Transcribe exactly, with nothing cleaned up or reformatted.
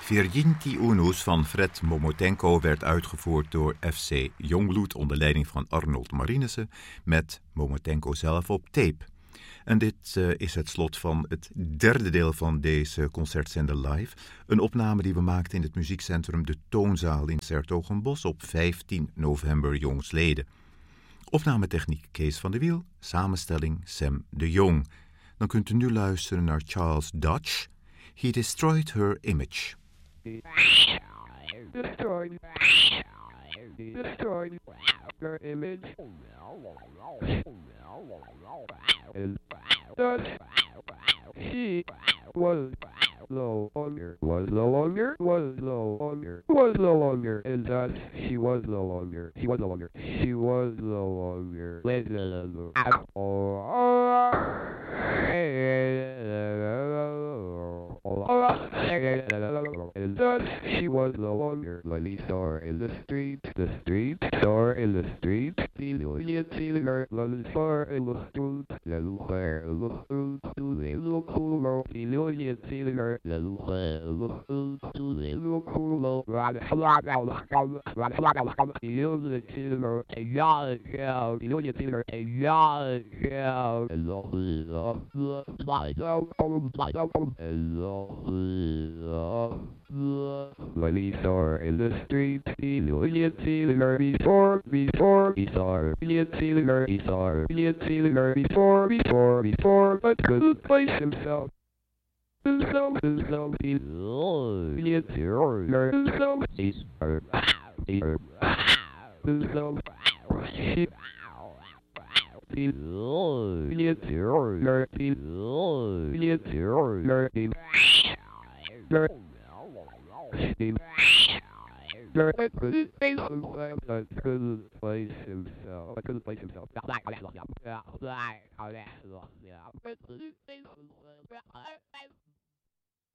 Virginti Unus van Fred Momotenko werd uitgevoerd door F C Jongbloed onder leiding van Arnold Marinissen met Momotenko zelf op tape. En dit uh, is het slot van het derde deel van deze concertzender live. Een opname die we maakten in het muziekcentrum De Toonzaal in 's-Hertogenbosch op vijftien november jongstleden. Opnametechniek Kees van de Wiel, samenstelling Sam de Jong. Dan kunt u nu luisteren naar Charles Dutch. He Destroyed Her Image. Destroyed. Destroyed her image. And thus she was no longer, was no longer, was no longer, was no longer, and thus she was no longer, she was no longer, she was no longer, let and thus she was no longer. Lily saw in the street, the street, saw in the street, the million sailor, Lily saw in the street, the lugar, the street, to the lugar, the million sailor, the lugar, the street, to the lugar, run, run, run, run, run, the million sailor, a yard, shout, the million sailor, a yard, shout, and the the my dog, my dog, and the Lily saw her in the street, the million sailor before, before, he saw her, million sailor, he saw her, million sailor before, before, before, but couldn't place himself. Himself, himself, he million sailor, himself, he's her, he's her, himself, she, he million sailor, he million sailor, he I couldn't place himself. I couldn't place himself. I couldn't place himself. I couldn't place himself.